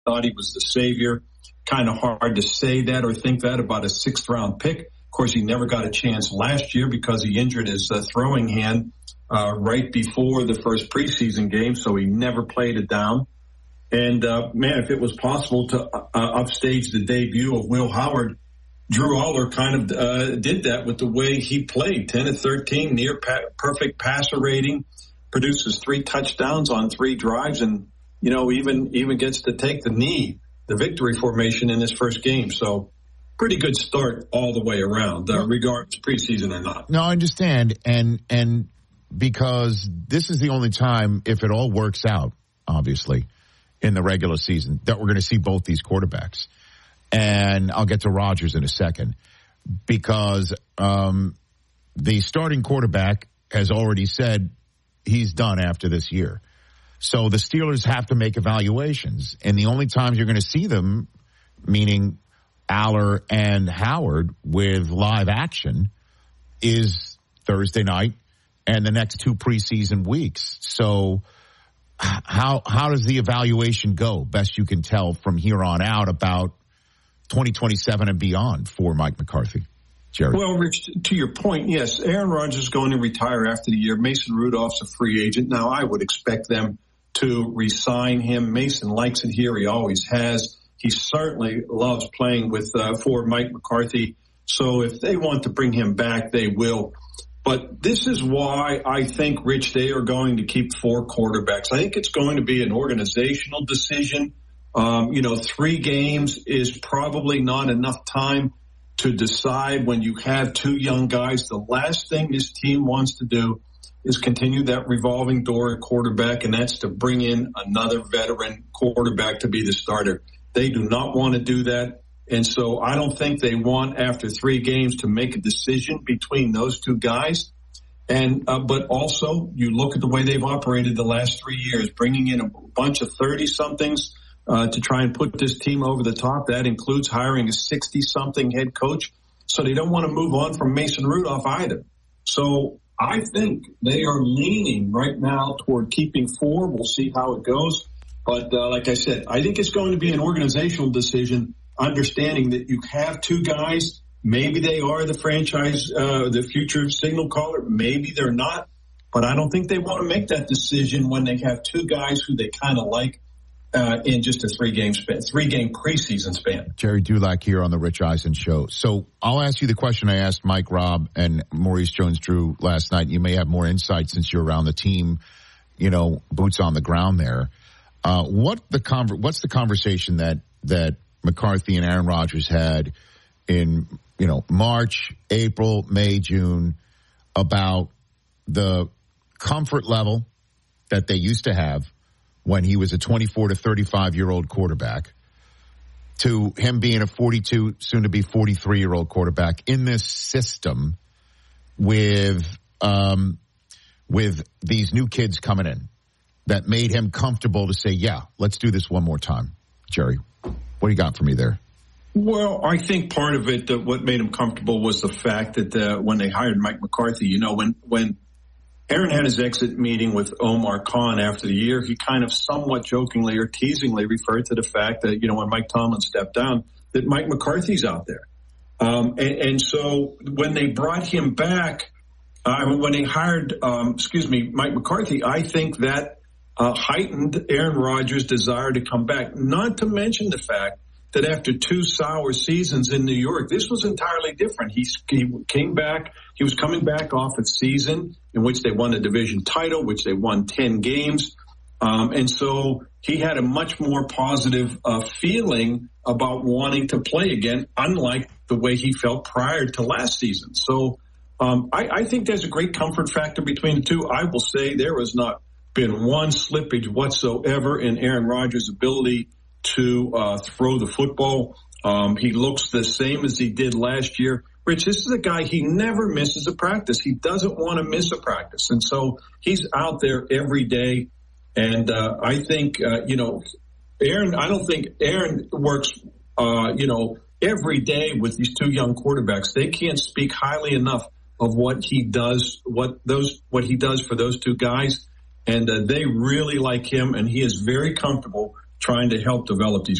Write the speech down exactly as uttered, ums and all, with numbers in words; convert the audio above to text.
thought he was the savior. Kind of hard to say that or think that about a sixth-round pick. Of course, he never got a chance last year because he injured his uh, throwing hand uh, right before the first preseason game, so he never played it down. And, uh, man, if it was possible to uh, upstage the debut of Will Howard, Drew Aller kind of uh, did that with the way he played. ten of thirteen, near pa- perfect passer rating, produces three touchdowns on three drives, and, you know, even even gets to take the knee, the victory formation in his first game. So pretty good start all the way around, uh, regardless preseason or not. No, I understand. And, and because this is the only time, if it all works out, obviously, in the regular season, that we're going to see both these quarterbacks. And I'll get to Rodgers in a second, because um, the starting quarterback has already said he's done after this year. So the Steelers have to make evaluations. And the only times you're going to see them, meaning Aller and Howard with live action, is Thursday night and the next two preseason weeks. So how how does the evaluation go, best you can tell from here on out, about twenty twenty-seven and beyond for Mike McCarthy? Jerry. Well, Rich, to your point, yes, Aaron Rodgers is going to retire after the year. Mason Rudolph's a free agent. Now, I would expect them to re-sign him. Mason likes it here. He always has. He certainly loves playing with uh, for Mike McCarthy. So if they want to bring him back, they will. But this is why I think, Rich, they are going to keep four quarterbacks. I think it's going to be an organizational decision. Um, you know, three games is probably not enough time to decide when you have two young guys. The last thing this team wants to do is continue that revolving door at quarterback, and that's to bring in another veteran quarterback to be the starter. They do not want to do that. And so I don't think they want, after three games, to make a decision between those two guys. And uh, but also, you look at the way they've operated the last three years, bringing in a bunch of thirty-somethings uh, to try and put this team over the top. That includes hiring a sixty-something head coach. So they don't want to move on from Mason Rudolph either. So I think they are leaning right now toward keeping four. We'll see how it goes. But uh, like I said, I think it's going to be an organizational decision, understanding that you have two guys. Maybe they are the franchise, uh, the future signal caller. Maybe they're not. But I don't think they want to make that decision when they have two guys who they kind of like uh, in just a three-game span, three-game preseason span. Jerry Dulac here on the Rich Eisen Show. So I'll ask you the question I asked Mike Robb and Maurice Jones-Drew last night. You may have more insight since you're around the team, you know, boots on the ground there. Uh, what the conver- what's the conversation that, that McCarthy and Aaron Rodgers had in, you know, March, April, May, June, about the comfort level that they used to have when he was a twenty-four to thirty-five year old quarterback, to him being a forty-two, soon to be forty-three year old quarterback in this system with, um, with these new kids coming in, that made him comfortable to say, yeah, let's do this one more time? Jerry, what do you got for me there? Well, I think part of it, uh, what made him comfortable was the fact that uh, when they hired Mike McCarthy, you know, when, when Aaron had his exit meeting with Omar Khan after the year, he kind of somewhat jokingly or teasingly referred to the fact that, you know, when Mike Tomlin stepped down, that Mike McCarthy's out there. Um, and, and so when they brought him back, uh, when they hired, um, excuse me, Mike McCarthy, I think that Uh, heightened Aaron Rodgers' desire to come back, not to mention the fact that after two sour seasons in New York, this was entirely different. He, he came back. He was coming back off a season in which they won a division title, which they won ten games. Um, and so he had a much more positive uh, feeling about wanting to play again, unlike the way he felt prior to last season. So um, I, I think there's a great comfort factor between the two. I will say there was not been one slippage whatsoever in Aaron Rodgers' ability to uh, throw the football. Um, he looks the same as he did last year. Rich, this is a guy, he never misses a practice. He doesn't want to miss a practice. And so he's out there every day. And uh, I think, uh, you know, Aaron, I don't think Aaron works, uh, you know, every day with these two young quarterbacks. They can't speak highly enough of what he does, what those, what he does for those two guys. And uh, they really like him, and he is very comfortable trying to help develop these